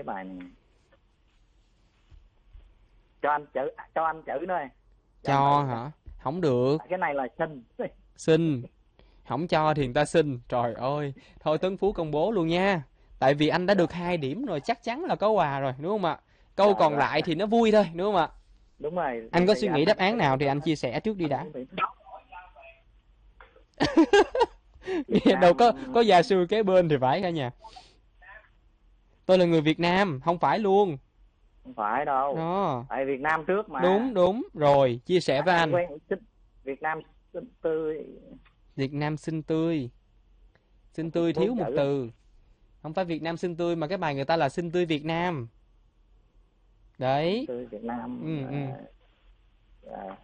cái bài này. Cho anh chữ thôi. Cho hả? Không được. Cái này là xin. Xin. Không cho thì người ta xin. Trời ơi. Thôi Tấn Phú công bố luôn nha. Tại vì anh đã được 2 điểm rồi, chắc chắn là có quà rồi, đúng không ạ? Câu còn lại thì nó vui thôi, đúng không ạ? Đúng rồi. Anh có suy nghĩ đáp án nào thì anh chia sẻ trước đi đã. Nghe đâu có gia sư kế bên thì phải cả nhà. Tôi là người Việt Nam, không phải luôn. Không phải đâu. Đó. Tại Việt Nam trước mà. Đúng rồi, chia sẻ với anh. Việt Nam xinh tươi. Việt Nam xinh tươi. Xinh tươi thiếu một từ. Không phải Việt Nam xinh tươi mà cái bài người ta là xinh tươi Việt Nam. Đấy. Tươi Việt Nam. À.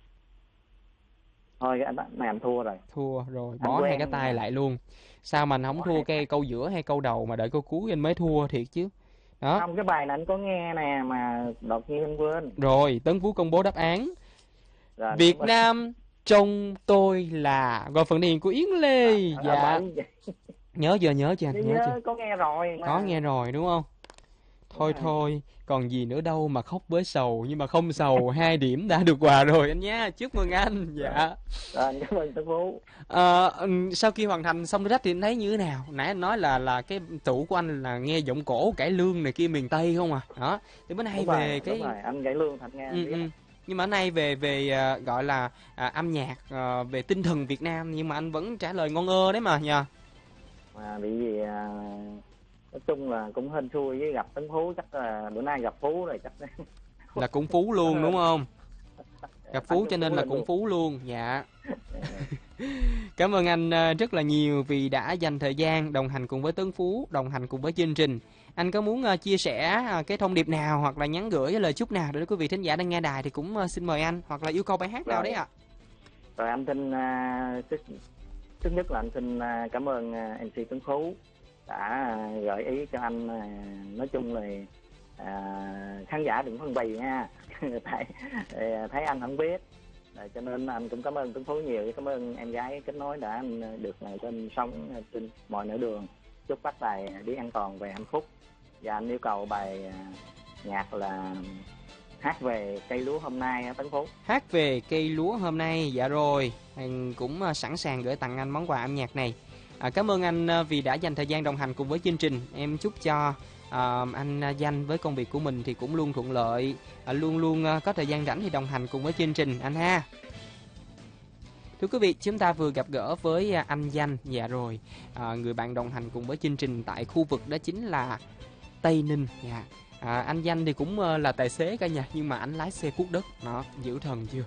Thôi này anh thua rồi. Thua rồi, bỏ hai cái tay lại luôn. Sao mà anh không thua cái câu giữa hay câu đầu mà đợi câu cuối anh mới thua thiệt chứ. Đó. Không, cái bài này anh có nghe nè mà đột nhiên anh quên. Rồi, Tấn Phú công bố đáp án. Rồi, Việt Nam trong tôi là gọi phần điền của Yến Lê. Dạ. Nhớ chưa anh? Nhớ chưa? Có nghe rồi mà. Có nghe rồi đúng không? Thôi, còn gì nữa đâu mà khóc với sầu, nhưng mà không sầu, 2 điểm đã được quà rồi anh nhé. Chúc mừng anh. Dạ. Rồi, cảm ơn Tấn Phú. Sau khi hoàn thành xong rách thì anh thấy như thế nào? Nãy anh nói là cái tủ của anh là nghe giọng cổ cải lương này kia miền Tây không à? Đó. Thì bữa nay về cái đúng rồi, anh cải lương thật nghe. Nhưng mà anh nay về gọi là âm nhạc, về tinh thần Việt Nam, nhưng mà anh vẫn trả lời ngon ơ đấy mà nha. Mà bị gì nói chung là cũng hên xui với gặp Tấn Phú, chắc là bữa nay gặp Phú rồi chắc là cũng Phú luôn đúng không? Gặp Phú cho nên là cũng Phú luôn. Dạ. Cảm ơn anh rất là nhiều vì đã dành thời gian đồng hành cùng với Tấn Phú, đồng hành cùng với chương trình. Anh có muốn chia sẻ cái thông điệp nào hoặc là nhắn gửi lời chúc nào để quý vị thính giả đang nghe đài thì cũng xin mời anh, hoặc là yêu cầu bài hát nào đấy ạ? Rồi anh xin trước nhất là anh xin cảm ơn MC Tấn Phú đã gợi ý cho anh. Nói chung là khán giả đừng phân bì nha. Tại thấy anh không biết, cho nên anh cũng cảm ơn Tấn Phú nhiều. Cảm ơn em gái kết nối đã được trên sóng trên mọi nẻo đường. Chúc bác tài đi an toàn về hạnh phúc. Và anh yêu cầu bài nhạc là Hát về cây lúa hôm nay Tấn Phú. Hát về cây lúa hôm nay. Dạ rồi, anh cũng sẵn sàng gửi tặng anh món quà âm nhạc này. Cảm ơn anh vì đã dành thời gian đồng hành cùng với chương trình. Em chúc cho anh Danh với công việc của mình thì cũng luôn thuận lợi, luôn luôn có thời gian rảnh thì đồng hành cùng với chương trình anh ha. Thưa quý vị, chúng ta vừa gặp gỡ với anh Danh. Dạ rồi, người bạn đồng hành cùng với chương trình tại khu vực đó chính là Tây Ninh. Dạ. Anh Danh thì cũng là tài xế cả nhà, nhưng mà anh lái xe cuốc đất. Đó, dữ thần chưa?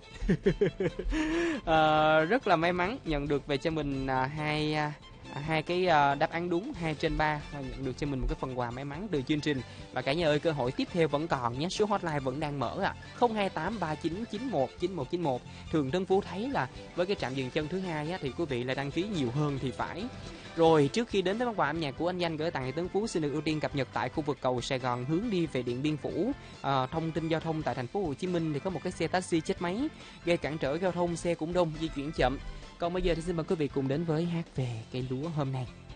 Rất là may mắn nhận được về cho mình hai cái đáp án đúng, 2/3, nhận được cho mình một cái phần quà may mắn từ chương trình. Và cả nhà ơi, cơ hội tiếp theo vẫn còn nhé, số hotline vẫn đang mở 02839919191. Thường Tấn Phú thấy là với cái trạm dừng chân thứ hai thì quý vị lại đăng ký nhiều hơn thì phải. Rồi, trước khi đến với món quà âm nhạc của anh Danh gửi tặng thì Tấn Phú xin được ưu tiên cập nhật tại khu vực cầu Sài Gòn hướng đi về Điện Biên Phủ. Thông tin giao thông tại thành phố Hồ Chí Minh thì có một cái xe taxi chết máy gây cản trở giao thông, xe cũng đông, di chuyển chậm. Còn bây giờ thì xin mời quý vị cùng đến với Hát về cây lúa hôm nay.